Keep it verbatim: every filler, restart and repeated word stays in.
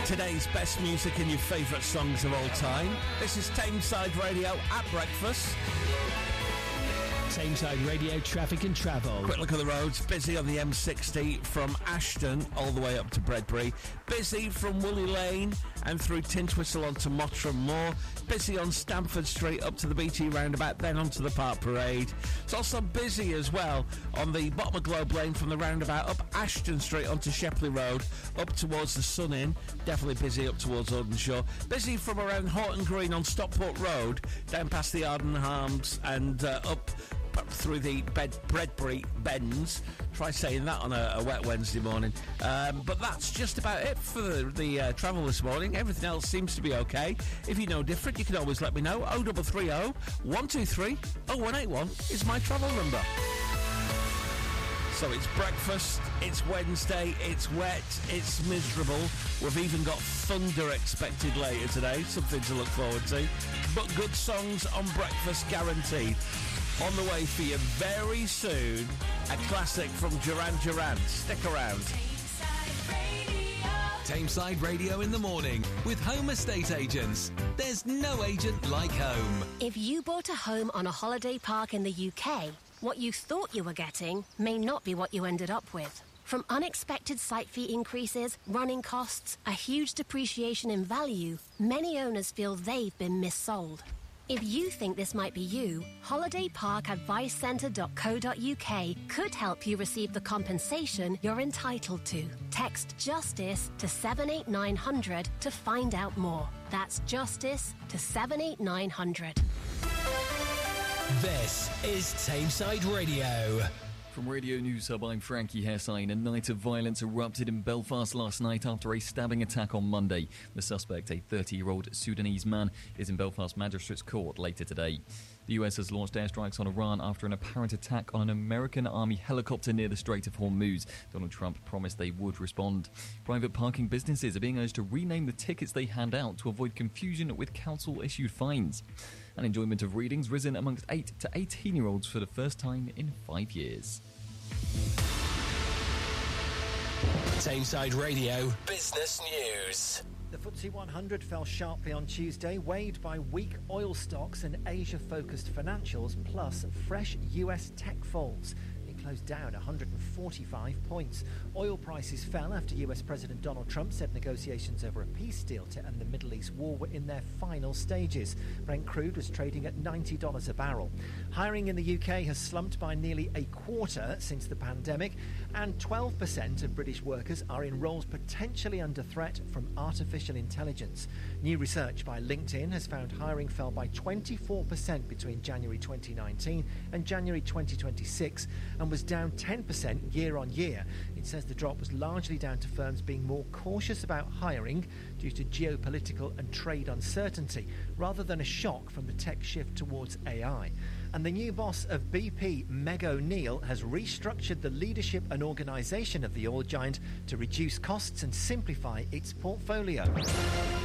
Today's best music and your favourite songs of all time. This is Tameside Radio at breakfast. Tameside Radio traffic and travel. Quick look at the roads. Busy on the M sixty from Ashton all the way up to Bredbury. Busy from Woolly Lane and through Tintwistle onto Mottram Moor. Busy on Stamford Street up to the B T roundabout, then onto the Park Parade. It's also busy as well on the bottom of Globe Lane from the roundabout up Ashton Street onto Shepley Road, up towards the Sun Inn. Definitely busy up towards Audenshaw. Busy from around Horton Green on Stockport Road, down past the Arden Arms and uh, up through the Bed- Bredbury Bends. Try saying that on a, a wet Wednesday morning. Um, but that's just about it for the, the uh, travel this morning. Everything else seems to be okay. If you know different, you can always let me know. oh three three oh, one two three, oh one eight one is my travel number. So it's breakfast, it's Wednesday, it's wet, it's miserable. We've even got thunder expected later today, something to look forward to. But good songs on breakfast guaranteed. On the way for you very soon, a classic from Duran Duran. Stick around. Tameside Radio in the morning with Home Estate Agents. There's no agent like home. If you bought a home on a holiday park in the U K, what you thought you were getting may not be what you ended up with. From unexpected site fee increases, running costs, a huge depreciation in value, many owners feel they've been missold. If you think this might be you, holiday park advice centre dot co dot uk could help you receive the compensation you're entitled to. Text JUSTICE to seven eight nine hundred to find out more. That's JUSTICE to seven eight nine hundred. This is Tameside Radio. From Radio News Hub, I'm Frankie Hessine. A night of violence erupted in Belfast last night after a stabbing attack on Monday. The suspect, a thirty-year-old Sudanese man, is in Belfast Magistrates Court later today. The U S has launched airstrikes on Iran after an apparent attack on an American Army helicopter near the Strait of Hormuz. Donald Trump promised they would respond. Private parking businesses are being urged to rename the tickets they hand out to avoid confusion with council-issued fines. And enjoyment of readings risen amongst eight to eighteen-year-olds for the first time in five years. Tameside Radio Business News. The F T S E one hundred fell sharply on Tuesday, weighed by weak oil stocks and Asia-focused financials, plus fresh U S tech falls. It closed down one hundred forty-five points. Oil prices fell after U S President Donald Trump said negotiations over a peace deal to end the Middle East war were in their final stages. Brent crude was trading at ninety dollars a barrel. Hiring in the U K has slumped by nearly a quarter since the pandemic, and twelve percent of British workers are in roles potentially under threat from artificial intelligence. New research by LinkedIn has found hiring fell by twenty-four percent between January twenty nineteen and January twenty twenty-six, and was down ten percent year on year. It says the drop was largely down to firms being more cautious about hiring due to geopolitical and trade uncertainty, rather than a shock from the tech shift towards A I. And the new boss of B P, Meg O'Neill, has restructured the leadership and organisation of the oil giant to reduce costs and simplify its portfolio.